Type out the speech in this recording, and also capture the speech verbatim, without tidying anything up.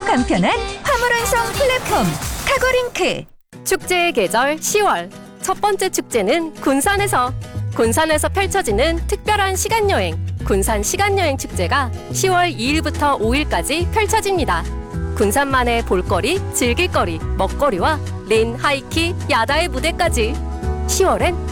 간편한 화물 운송 플랫폼 카고링크. 축제의 계절 시월. 첫 번째 축제는 군산에서. 군산에서 펼쳐지는 특별한 시간여행, 군산 시간여행 축제가 시월 이일부터 오일까지 펼쳐집니다. 군산만의 볼거리, 즐길거리, 먹거리와 린, 하이키, 야다의 무대까지. 시월엔